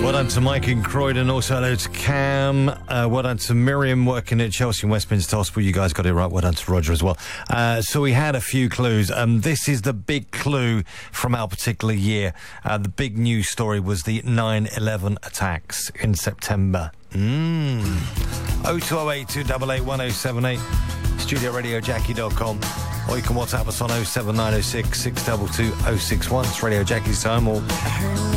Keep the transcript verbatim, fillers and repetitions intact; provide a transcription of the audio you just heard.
Well done to Mike in Croydon. Also hello to Cam. Uh, well done to Miriam working at Chelsea and Westminster Hospital. You guys got it right. Well done to Roger as well. Uh, so we had a few clues. Um, this is the big clue from our particular year. Uh, the big news story was the nine eleven attacks in September. Mm. oh two oh eight, two eight eight, one oh seven eight. studio radio jackie dot com. Or you can WhatsApp us on oh seven nine oh six, six two two oh six one. It's Radio Jackie's time. Or